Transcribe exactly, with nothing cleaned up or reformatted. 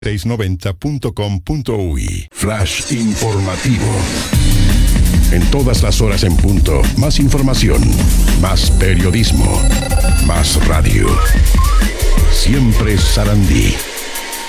seiscientos noventa punto com punto uy. Flash informativo. En todas las horas en punto, más información, más periodismo, más radio. Siempre Sarandí.